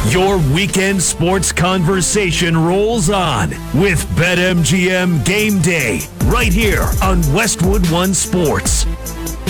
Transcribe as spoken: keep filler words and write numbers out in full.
Your weekend sports conversation rolls on with BetMGM Game Day right here on Westwood One Sports.